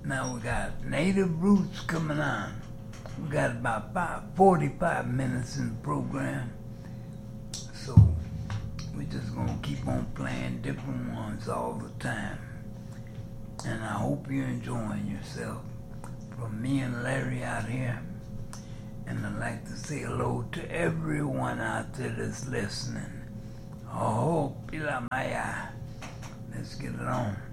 Now we got Native Roots coming on. We got about 45 minutes in the program. So we're just gonna keep on playing different ones all the time. And I hope you're enjoying yourself. From me and Larry out here. And I'd like to say hello to everyone out there that's listening. Oh, Pila Maya. Let's get it on.